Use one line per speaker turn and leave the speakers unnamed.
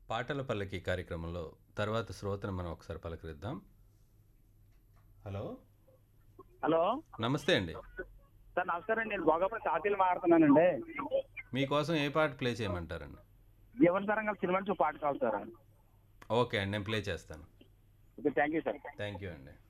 పాటల పల్లకి కార్యక్రమంలో తర్వాత శ్రోతను మనం ఒకసారి పలకరిద్దాం. హలో
హలో
నమస్తే అండి.
సార్, నమస్కారం అండి. నేను భోగాపురం తాతీలు మాట్లాడుతున్నానండి.
మీకోసం ఏ పాట ప్లే చేయమంటారండి?
జీవన తరంగం సినిమా నుంచి ఒక పాట కావాలి సార్.
ఓకే అండి, నేను ప్లే చేస్తాను.
Okay, thank you sir.
Thank you అండి.